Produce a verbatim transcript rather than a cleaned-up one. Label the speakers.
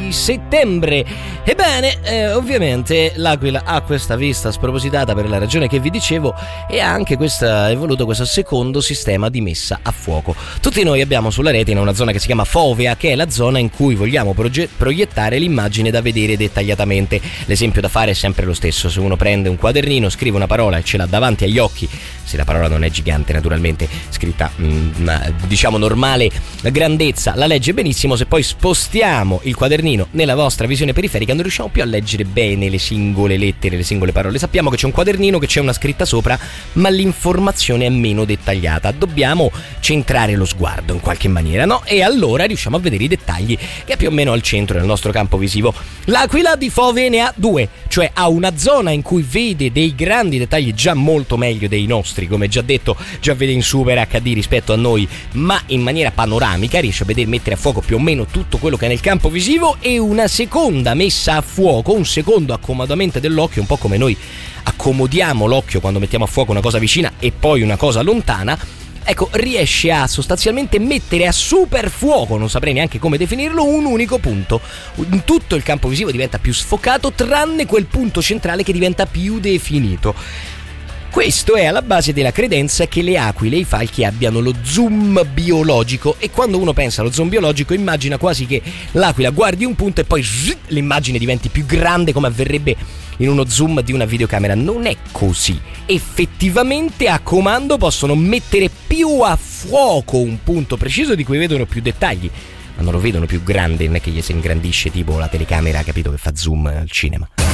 Speaker 1: di settembre. Ebbene, eh, ovviamente l'Aquila ha questa vista spropositata per la ragione che vi dicevo e ha anche questa, evoluto questo secondo sistema di messa a fuoco. Tutti noi abbiamo sulla retina una zona che si chiama fovea, che è la zona in cui vogliamo proge- proiettare l'immagine da vedere dettagliatamente. L'esempio da fare è sempre lo stesso: se uno prende un quadernino, scrive una parola e ce l'ha davanti agli occhi, se la parola non è gigante naturalmente, scritta mh, diciamo normale grandezza, la legge benissimo. Se poi spostiamo il quadernino nella vostra visione periferica non riusciamo più a leggere bene le singole lettere, le singole parole. Sappiamo che c'è un quadernino, che c'è una scritta sopra, ma l'informazione è meno dettagliata. Dobbiamo centrare lo sguardo in qualche maniera, no? E allora riusciamo a vedere i dettagli che è più o meno al centro del nostro campo visivo. L'Aquila di fovee ne ha due, cioè ha una zona in cui vede dei grandi dettagli già molto meglio dei nostri, come già detto, già vede in super acca di rispetto a noi, ma in maniera panoramica riesce a vedere, mettere a fuoco più o meno tutto quello che è nel campo visivo. E una seconda messa a fuoco, un secondo accomodamento dell'occhio, un po' come noi accomodiamo l'occhio quando mettiamo a fuoco una cosa vicina e poi una cosa lontana. Ecco, riesce a sostanzialmente mettere a super fuoco, non saprei neanche come definirlo, un unico punto. Tutto il campo visivo diventa più sfocato, tranne quel punto centrale che diventa più definito. Questo è alla base della credenza che le aquile e i falchi abbiano lo zoom biologico, e quando uno pensa allo zoom biologico immagina quasi che l'aquila guardi un punto e poi zzz, l'immagine diventi più grande, come avverrebbe in uno zoom di una videocamera. Non è così. Effettivamente a comando possono mettere più a fuoco un punto preciso di cui vedono più dettagli, ma non lo vedono più grande, non è che gli si ingrandisce tipo la telecamera, capito, che fa zoom al cinema.